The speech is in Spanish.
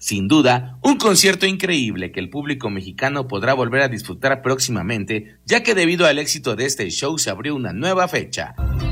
Sin duda, un concierto increíble que el público mexicano podrá volver a disfrutar próximamente, ya que debido al éxito de este show se abrió una nueva fecha.